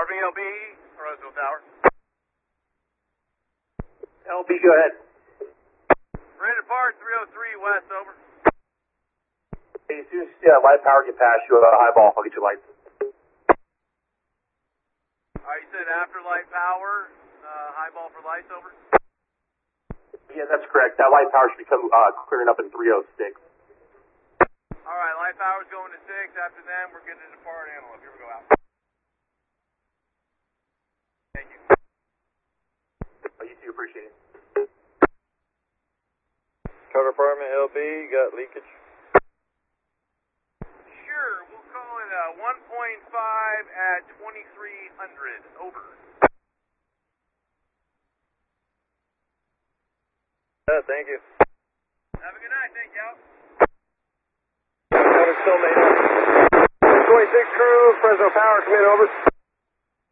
VLB, Roseville Tower. LB, go ahead. Ready to depart, 303 west, over. Hey, as soon as you see light power get past you, highball, I'll get your lights. Alright, you said after light power, highball for lights, over? Yeah, that's correct. That light power should become clearing up in 306. Alright, light power's going to 6. After that, we're getting to depart Antelope. Here we go out. Thank you. Oh, you too, appreciate it. Tower Department, LB, you got leakage? Sure, we'll call it 1.5 at 2300, over. Thank you. Have a good night, thank you. Still made up. 26 crew, Fresno Power, come in, over.